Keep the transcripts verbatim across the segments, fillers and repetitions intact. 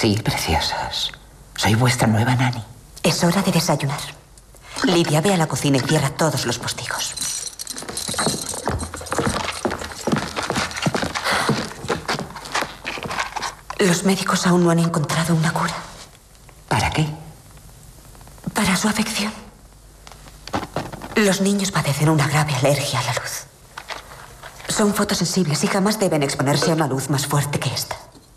Sí, preciosas. Soy vuestra nueva nani. Es hora de desayunar. Lidia, ve a la cocina y cierra todos los postigos. Los médicos aún no han encontrado una cura. ¿Para qué? Para su afección. Los niños padecen una grave alergia a la luz. Son fotosensibles y jamás deben exponerse a una luz más fuerte que esta.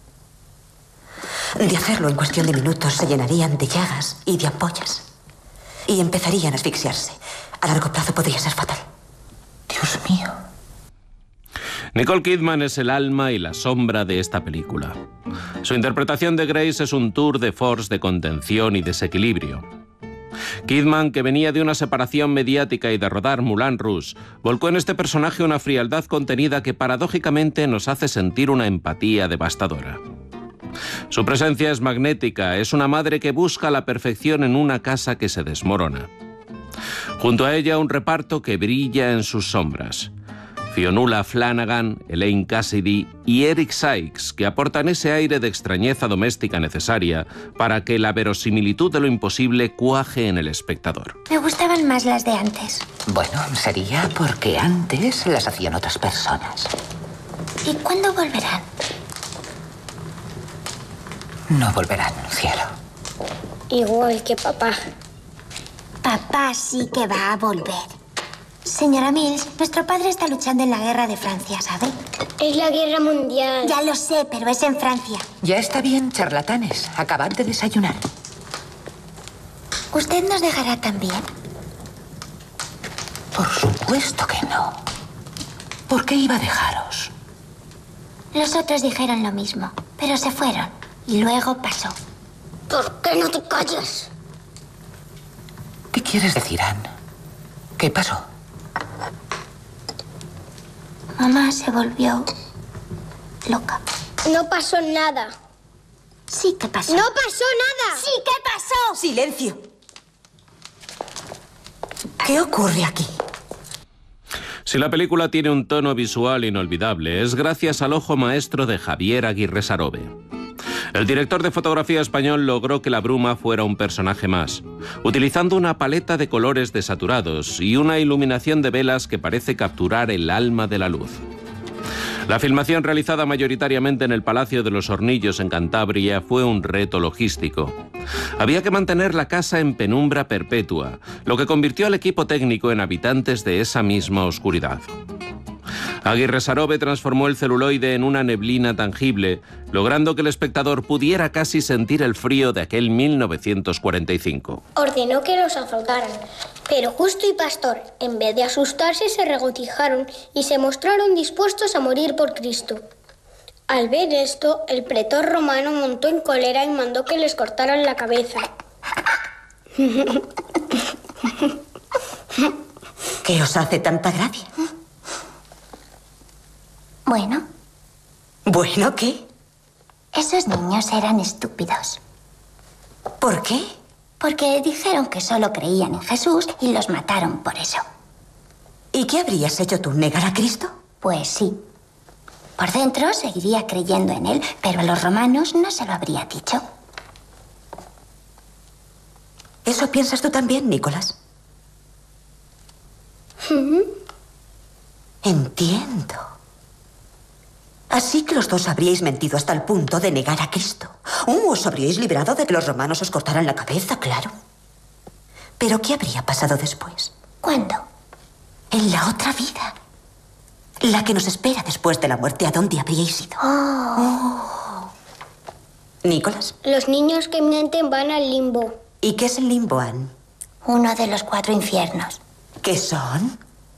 De hacerlo, en cuestión de minutos se llenarían de llagas y de ampollas. Y empezarían a asfixiarse. A largo plazo podría ser fatal. Dios mío. Nicole Kidman es el alma y la sombra de esta película. Su interpretación de Grace es un tour de force de contención y desequilibrio. Kidman, que venía de una separación mediática y de rodar Moulin Rouge, volcó en este personaje una frialdad contenida que paradójicamente nos hace sentir una empatía devastadora. Su presencia es magnética, es una madre que busca la perfección en una casa que se desmorona. Junto a ella un reparto que brilla en sus sombras. Fionnuala Flanagan, Elaine Cassidy y Eric Sykes, que aportan ese aire de extrañeza doméstica necesaria para que la verosimilitud de lo imposible cuaje en el espectador. Me gustaban más las de antes. Bueno, sería porque antes las hacían otras personas. ¿Y cuándo volverán? No volverán, cielo. Igual que papá. Papá sí que va a volver. Señora Mills, nuestro padre está luchando en la guerra de Francia, ¿sabe? Es la guerra mundial. Ya lo sé, pero es en Francia. Ya está bien, charlatanes. Acabad de desayunar. ¿Usted nos dejará también? Por supuesto que no. ¿Por qué iba a dejaros? Los otros dijeron lo mismo, pero se fueron. Y luego pasó. ¿Por qué no te callas? ¿Qué quieres decir, Anne? ¿Qué pasó? Mamá se volvió loca. No pasó nada. Sí que pasó. ¡No pasó nada! ¡Sí que pasó! ¡Silencio! ¿Qué ocurre aquí? Si la película tiene un tono visual inolvidable, es gracias al ojo maestro de Javier Aguirre Sarobe. El director de fotografía español logró que la bruma fuera un personaje más, utilizando una paleta de colores desaturados y una iluminación de velas que parece capturar el alma de la luz. La filmación, realizada mayoritariamente en el Palacio de los Hornillos en Cantabria, fue un reto logístico. Había que mantener la casa en penumbra perpetua, lo que convirtió al equipo técnico en habitantes de esa misma oscuridad. Aguirre Sarobe transformó el celuloide en una neblina tangible, logrando que el espectador pudiera casi sentir el frío de aquel mil novecientos cuarenta y cinco. Ordenó que los azotaran, pero Justo y Pastor, en vez de asustarse, se regocijaron y se mostraron dispuestos a morir por Cristo. Al ver esto, el pretor romano montó en cólera y mandó que les cortaran la cabeza. ¿Qué os hace tanta gracia? Bueno. ¿Bueno qué? Esos niños eran estúpidos. ¿Por qué? Porque dijeron que solo creían en Jesús y los mataron por eso. ¿Y qué habrías hecho tú? ¿Negar a Cristo? Pues sí. Por dentro seguiría creyendo en él, pero a los romanos no se lo habría dicho. ¿Eso piensas tú también, Nicolás? Entiendo. Así que los dos habríais mentido hasta el punto de negar a Cristo. Uh, os habríais librado de que los romanos os cortaran la cabeza, claro. ¿Pero qué habría pasado después? ¿Cuándo? En la otra vida. La que nos espera después de la muerte. ¿A dónde habríais ido? Oh. Oh. ¿Nicolás? Los niños que mienten van al limbo. ¿Y qué es el limbo, Anne? Uno de los cuatro infiernos. ¿Qué son?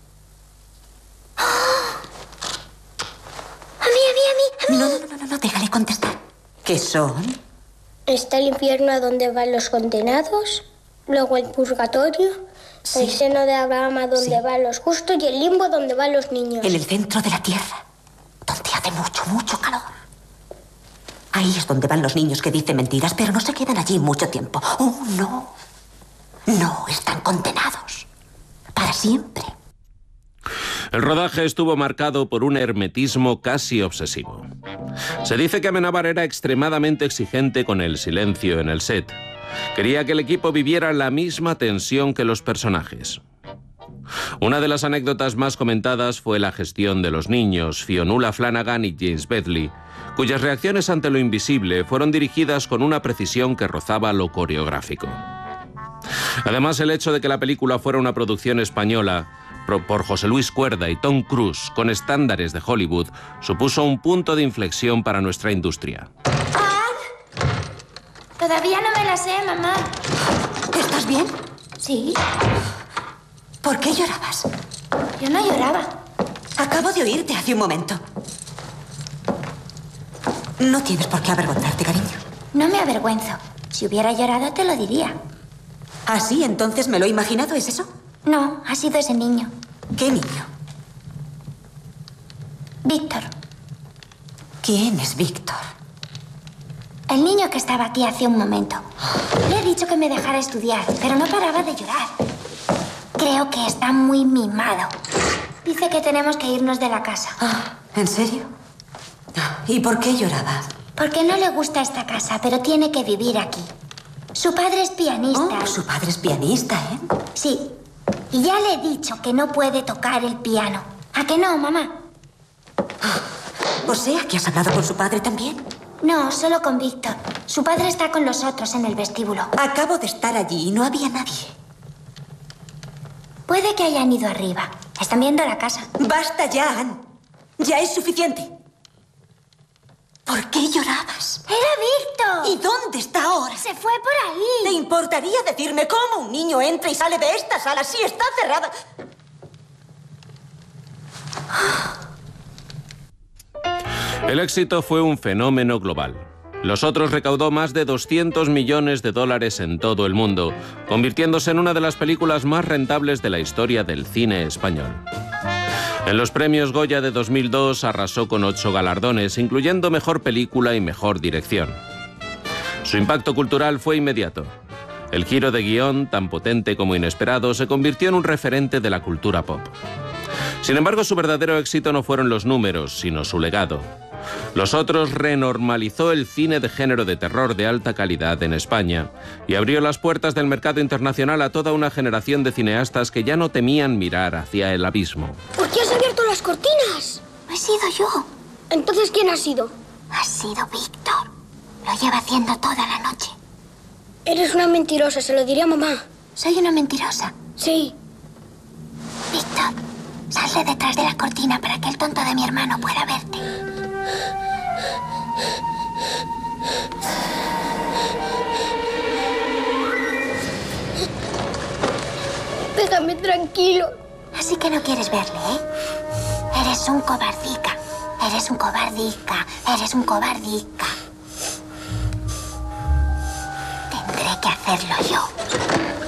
A mí, a mí, a mí, a mí. No, no, no, no, no, déjale contestar. ¿Qué son? Está el infierno a donde van los condenados, luego el purgatorio, Sí. el seno de Abraham a donde Sí. van los justos y el limbo donde van los niños. En el centro de la tierra, donde hace mucho, mucho calor. Ahí es donde van los niños que dicen mentiras, pero no se quedan allí mucho tiempo. Oh, no. No, están condenados. Para siempre. El rodaje estuvo marcado por un hermetismo casi obsesivo. Se dice que Amenábar era extremadamente exigente con el silencio en el set. Quería que el equipo viviera la misma tensión que los personajes. Una de las anécdotas más comentadas fue la gestión de los niños, Fionnuala Flanagan y James Bedley, cuyas reacciones ante lo invisible fueron dirigidas con una precisión que rozaba lo coreográfico. Además, el hecho de que la película fuera una producción española por José Luis Cuerda y Tom Cruise con estándares de Hollywood supuso un punto de inflexión para nuestra industria. ¡Ann! Todavía no me la sé, mamá. ¿Estás bien? Sí. ¿Por qué llorabas? Yo no lloraba. Acabo de oírte hace un momento. No tienes por qué avergonzarte, cariño. No me avergüenzo. Si hubiera llorado, te lo diría. ¿Ah, sí? ¿Entonces me lo he imaginado? ¿Es eso? No, ha sido ese niño. ¿Qué niño? Víctor. ¿Quién es Víctor? El niño que estaba aquí hace un momento. Le he dicho que me dejara estudiar, pero no paraba de llorar. Creo que está muy mimado. Dice que tenemos que irnos de la casa. Ah, ¿en serio? ¿Y por qué lloraba? Porque no le gusta esta casa, pero tiene que vivir aquí. Su padre es pianista. Oh, su padre es pianista, ¿eh? Sí. Y ya le he dicho que no puede tocar el piano. ¿A que no, mamá? O sea, que has hablado con su padre también. No, solo con Víctor. Su padre está con los otros en el vestíbulo. Acabo de estar allí y no había nadie. Puede que hayan ido arriba. Están viendo la casa. Basta ya, Ann. Ya es suficiente. ¿Por qué llorabas? ¡Era Víctor! ¿Y dónde está ahora? Se fue por ¿Te ahí. importaría decirme cómo un niño entra y sale de esta sala si está cerrada? El éxito fue un fenómeno global. Los Otros recaudó más de doscientos millones de dólares en todo el mundo, convirtiéndose en una de las películas más rentables de la historia del cine español. En los premios Goya de dos mil dos arrasó con ocho galardones, incluyendo Mejor Película y Mejor Dirección. Su impacto cultural fue inmediato. El giro de guión, tan potente como inesperado, se convirtió en un referente de la cultura pop. Sin embargo, su verdadero éxito no fueron los números, sino su legado. Los Otros renormalizó el cine de género de terror de alta calidad en España y abrió las puertas del mercado internacional a toda una generación de cineastas que ya no temían mirar hacia el abismo. ¿Por qué has abierto las cortinas? No he sido yo. Entonces, ¿quién ha sido? Ha sido Víctor. Lo lleva haciendo toda la noche. Eres una mentirosa, se lo diría a mamá. Soy una mentirosa. Sí. Víctor, sal de detrás de la cortina para que el tonto de mi hermano pueda verte. Déjame tranquilo. Así que no quieres verle, ¿eh? Eres un cobardica. Eres un cobardica. Eres un cobardica. Tendré que hacerlo yo.